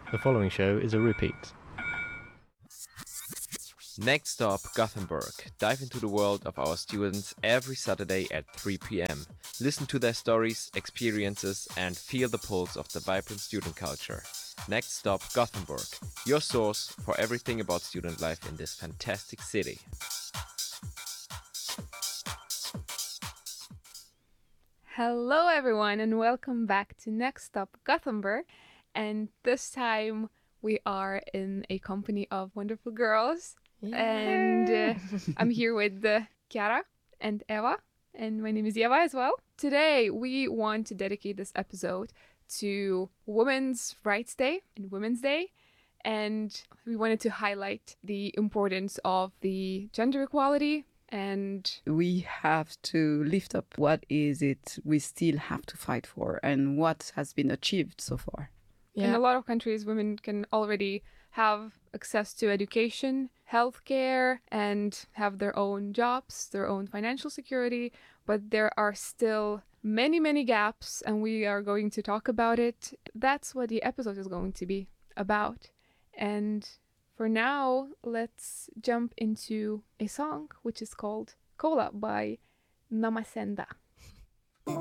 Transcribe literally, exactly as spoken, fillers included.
The following show is a repeat. Next stop, Gothenburg. Dive into the world of our students every Saturday at three p.m. Listen to their stories, experiences, and feel the pulse of the vibrant student culture. Next stop, Gothenburg. Your source for everything about student life in this fantastic city. Hello everyone and welcome back to Next Stop Gothenburg. And this time we are in a company of wonderful girls. And uh, I'm here with uh, Chiara and Eva, and my name is Eva as well. Today we want to dedicate this episode to Women's Rights Day and Women's Day, and we wanted to highlight the importance of the gender equality. And we have to lift up what is it we still have to fight for and what has been achieved so far. Yeah. In a lot of countries, women can already have access to education, healthcare, and have their own jobs, their own financial security. But there are still many, many gaps, and we are going to talk about it. That's what the episode is going to be about. And for now, let's jump into a song which is called Cola by Namasenda.